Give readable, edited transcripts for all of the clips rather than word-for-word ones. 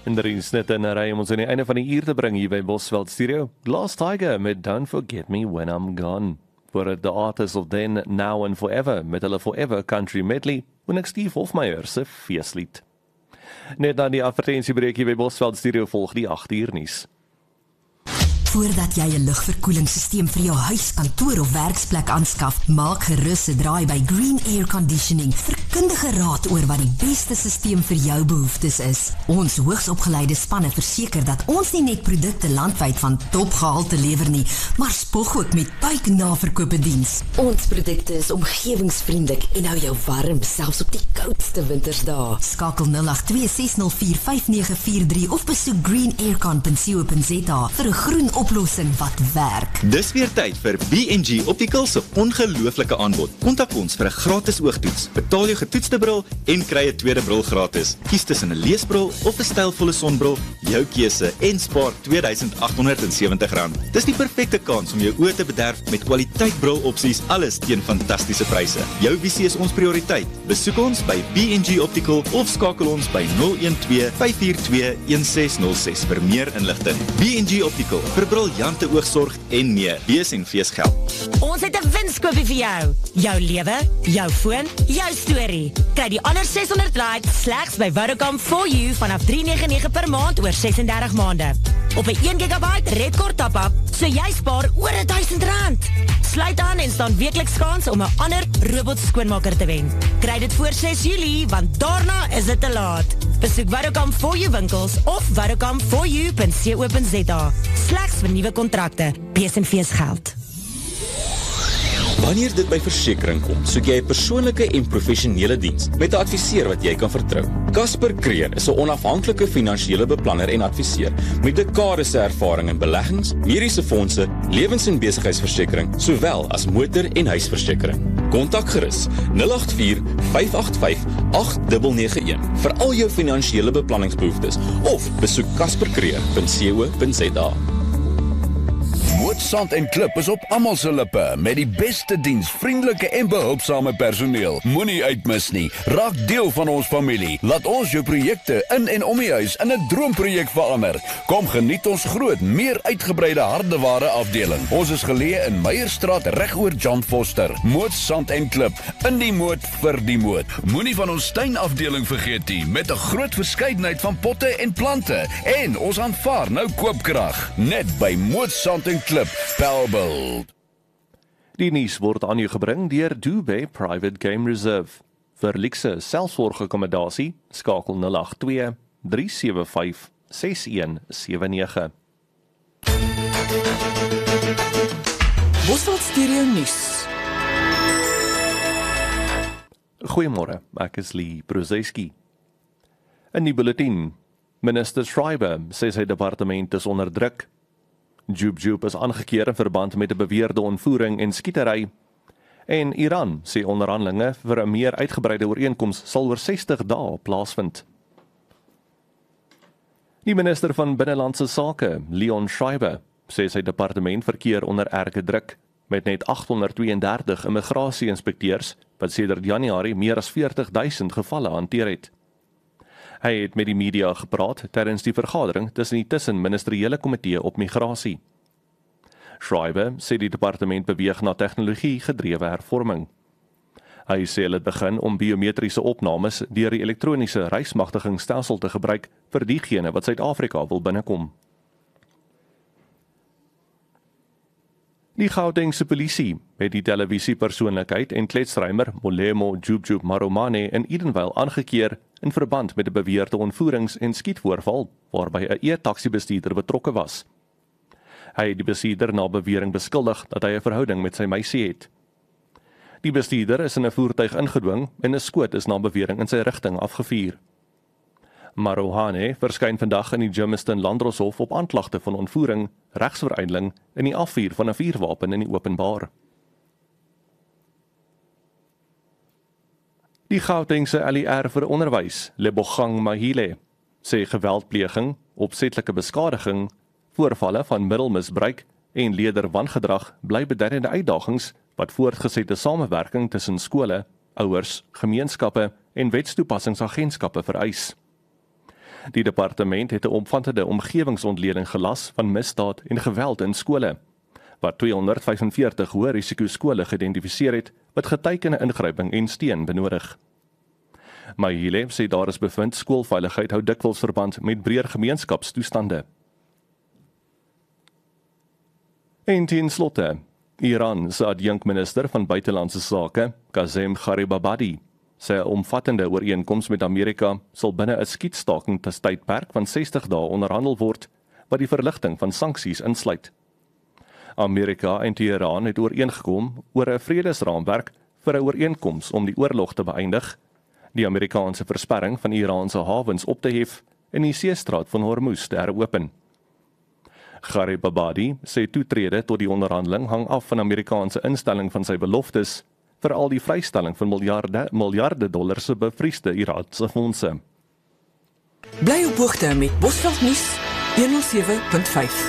En er is net 'n ry om ons aan die einde van die uur te bring hier by Bosveld Studio. Glass Tiger met Don't Forget Me When I'm Gone. Voor the artists of Then, Now and Forever met hulle Forever Country Medley en ek Steve Hofmeyer se feeslied. Net na die advertentiebreek hier by Bosveld Studio volg die 8 uur nuus. Voordat jy 'n lugverkoelingssysteem vir jou huis, kantoor of werksplek aanskaf, maak gerus 'n draai by Green Air Conditioning vir kundige raad oor wat die beste systeem vir jou behoeftes is. Ons hoogsopgeleide spanne verseker dat ons nie net produkte landwyd van topgehalte lewer nie, maar spog ook met buiknaverkope diens. Ons produkte is omgewingsvriendelik en hou jou warm, selfs op die koudste wintersdae. Skakel 0826045943 of besoek greenaircon.co.za vir 'n groen oplossing wat werk. Dis weer tyd vir B&G Optical se ongelooflike aanbod. Kontak ons vir 'n gratis oogtoets. Betaal jou getoetste bril en kry 'n tweede bril gratis. Kies tussen 'n leesbril of 'n stylvolle sonbril, jou keuse en spaar R2870. Dis die perfekte kans om jou oë te bederf met kwaliteit brilopsies, alles teen fantastiese pryse. Jou visie is ons prioriteit. Besoek ons by B&G Optical of skakel ons by 012-542-1606 vir meer inligting. B&G Optical vir briljante oogsorg en meer. Bees geld. Ons het 'n winskoopie vir jou. Jou lewe, jou foon, jou storie. Kry die ander 600 likes slegs by Vodacom for you vanaf R399 per maand oor 36 maande. Op 'n 1 GB redkort top-up, so jy spaar oor R1000. Sluit aan en staan weekliks kans om 'n ander robot skoonmaker te wen. Kry dit voor 6 Julie, want daarna is dit te laat. Besoek Vodacom for you winkels of vodacomforyou.co.za. Slegs vir nuwe kontrakte. Bees geld. Wanneer dit by versekering kom, soek jy 'n persoonlike en professionele diens met 'n adviseur wat jy kan vertrou. Casper Creer is 'n onafhanklike finansiële beplanner en adviseur met dekades se ervaring in beleggings, mediese fondse, lewens- en besigheidsversekering, sowel as motor- en huisversekering. Kontak gerus 084-585-8991 vir al jou finansiële beplanningsbehoeftes of besoek caspercreer.co.za. Sand en Klip is op almal se lippe met die beste diens, vriendelike en behulpsame personeel. Moenie uitmis nie. Raak deel van ons familie. Laat ons jou projekte in en om die huis in 'n droomprojek verander. Kom geniet ons groot, meer uitgebreide hardeware afdeling. Ons is geleë in Meyerstraat regoor John Foster. Sand en Klip, in die moed vir die moed. Moenie van ons tuinafdeling vergeet nie, met 'n groot verskeidenheid van potte en plante. En ons aanvaar nou koopkrag. Net by Sand en Klip. Powerbuild. Die nuus word aan u gebring deur Dubai Private Game Reserve. Vir luukse selfsorgakkommodasie skakel 082-375-6179. Bosveld Studio nuus. Goeiemôre, ek is Lee Brozeski. In die bulletin, minister Schreiber sê sy departement is onder druk. Jub is aangekeer in verband met 'n beweerde ontvoering en skietery. En Iran sê onderhandelinge vir 'n meer uitgebreide ooreenkoms sal oor 60 dae plaasvind. Die minister van Binnelandse Sake, Leon Schreiber, sê sy departement verkeer onder erge druk met net 832 immigrasie-inspekteurs wat sedert Januarie meer as 40,000 gevalle hanteer het. Hy het met die media gepraat tydens die vergadering tussen die tussenministeriële komitee op migrasie. Schreiber sê die departement beweeg na tegnologie-gedrewe hervorming. Hy sê hulle het begin om biometriese opnames deur die elektroniese reismagtigingsstelsel te gebruik vir diegene wat Suid-Afrika wil binnekom. Die Gautengse polisie het die televisiepersoonlikheid en kletsrymer Molemo Jub Maromane in Edenvale aangekeer in verband met 'n beweerde ontvoerings- en skietvoorval waarby 'n e-taxi-bestuurder betrokke was. Hy het die bestuurder na bewering beskuldig dat hy 'n verhouding met sy meisie het. Die bestuurder is in 'n voertuig ingedwing en 'n skoot is na bewering in sy rigting afgevuur. Marohane verskyn vandag in die Germiston Landdroshof op aanklagte van ontvoering, regsverydeling en die afvuur van 'n vuurwapen in die openbaar. Die Gautengse LER vir onderwys, Lebogang Mahile, sê geweldpleging, opsetlike beskadiging, voorvalle van middelmisbruik en leerderwangedrag bly beduidende uitdagings wat voortgesette samewerking tussen skole, ouers, gemeenskappe en wetstoepassingsagentskappe vereis. Die departement het 'n omvattende omgewingsontleding gelas van misdaad en geweld in skole, wat 245 hoë risiko skole geïdentifiseer het wat getekende ingryping en steun benodig. Mahile sê daar is bevind skoolveiligheid hou dikwels verband met breër gemeenskapstoestande. En ten slotte, Iran se adjunkminister van buitelandse sake, Qasem Gharibabadi, sê 'n omvattende ooreenkoms met Amerika sal binne 'n skietstaking tydperk van 60 dae onderhandel word, wat die verligting van sanksies insluit. Amerika en Teheran het ooreengekom oor 'n vredesraamwerk vir 'n ooreenkoms om die oorlog te beëindig, die Amerikaanse versperring van Iraanse hawens op te hef en die seestraat van Hormuz te heropen. Gharibabadi sê toetrede tot die onderhandeling hang af van Amerikaanse instelling van sy beloftes, veral die vrystelling van miljarde dollar se bevriesde Iraanse fondse. Bly op hoogte met Bosveld nuus 107.5.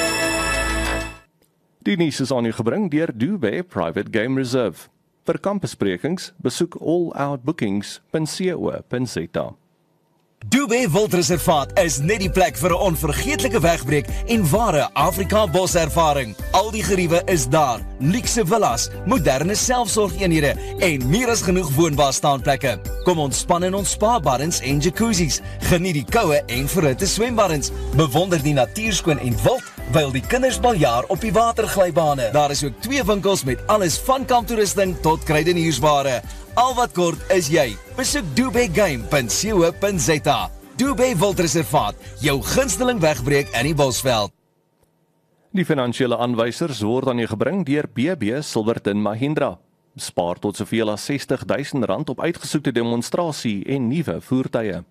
Die nuus is aan u gebring deur Dubé Private Game Reserve. Vir kampbesprekings besoek allOutBookings.co.za. Dubé Wildreservaat is net die plek vir 'n onvergeetlike wegbreek en ware Afrika boservaring. Al die geriewe is daar, luukse villas, moderne selfsorgeenhede en meer as genoeg woonbare staanplekke. Kom ontspan in ons spa-baddens en jacuzzis, geniet die koue en verhitte swembaddens, bewonder die natuurskoon en wild, wyl die kinders baljaar op die waterglybane. Daar is ook 2 winkels met alles van kamptoerusting tot kruideniersware. Al wat kort is jy. Besoek dubégame.co.za. Dubé Wildreservaat, jou gunsteling wegbreek in die Bosveld. Die finansiële aanwysers word aan u gebring deur BB Silverton Mahindra. Spaar tot soveel as R60,000 op uitgesoekte demonstrasie en nuwe voertuie.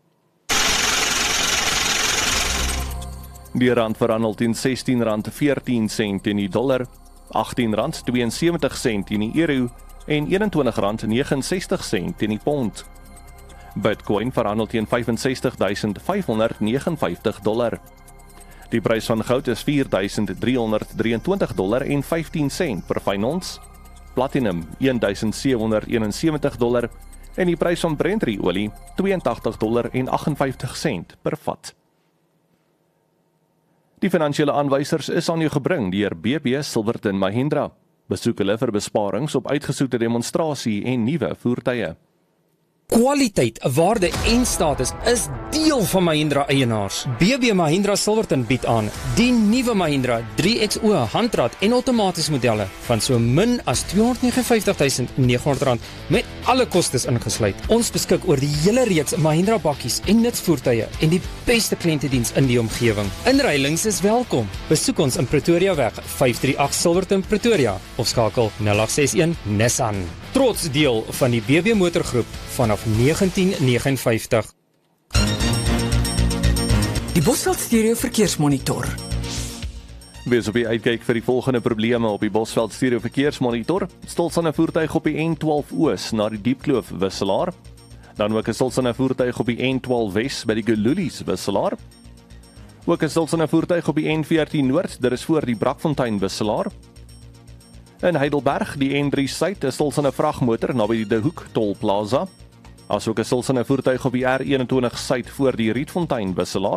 Die rand verhandel teen R16.14 teen die dollar, R18.72 teen die euro en R21.69 teen die pond. Bitcoin verhandel teen $65,559. Die prys van goud is $4,323.15 per fyn ons. Platinum $1,771 en die prys van Brent-olie $82.58 per vat. Die finansiële aanwysers is aan u gebring deur BB Silverton Mahindra. Besoek hulle vir besparings op uitgesoekte demonstrasie en nuwe voertuie. Kwaliteit, waarde en status is deel van Mahindra eienaars. BB Mahindra Silverton bied aan die nuwe Mahindra 3XO handrat en outomaties modelle van so min as R259.900 met alle kostes ingesluit. Ons beskik oor die hele reeks Mahindra bakkies en nutsvoertuie en die beste kliëntediens in die omgewing. Inruilings is welkom. Besoek ons in Pretoria weg 538 Silverton Pretoria of skakel 0861 Nissan. Trots deel van die BB motorgroep vanaf 1959. Die Bosveld Stereo Verkeersmonitor. Wees op die uitkyk vir die volgende probleme op die Bosveld Stereo Verkeersmonitor. Stilstaande voertuig op die N12 Oos na die Diepkloof wisselaar. Dan ook 'n stilstaande voertuig op die N12 Wes by die Gululies wisselaar. Ook 'n stilstaande voertuig op die N14 Noord, dit is voor die Brakfontein wisselaar. In Heidelberg, die N3 Suid, 'n stilstaande vragmotor naby die De Hoek Tolplaza. Asook 'n stilstaande voertuig op die R21 Suid voor die Rietfontein wisselaar.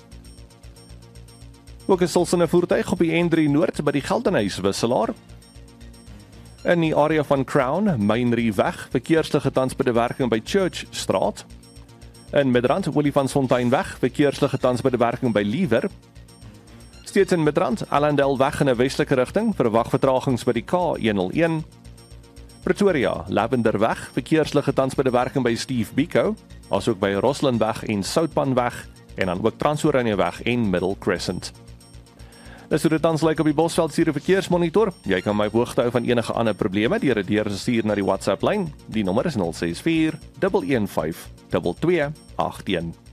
Ook 'n stilstaande voertuig op die N3 Noord by die Geldenhuys wisselaar. In die area van Crown, Mainrieweg, verkeersligte tans by die werking by Church Straat. In Midrand, Olifantsfonteinweg, verkeersligte tans by die werking by Liewer. Steeds in Midrand, Allendale weg in 'n westelike rigting, verwag vertragings by die K101. Pretoria, Lavenderweg, verkeersligte tans by die werking by Steve Biko, asook by Roslinweg en Soutpanweg, en dan ook Transoranjeweg en Middle Crescent. Dis hoe dit tans lyk op die Bosveld Stereo Verkeersmonitor. Jy kan my hoogte hou van enige ander probleme deur dit deur te stuur na die WhatsApp lyn. Die nommer is 064 115 2281.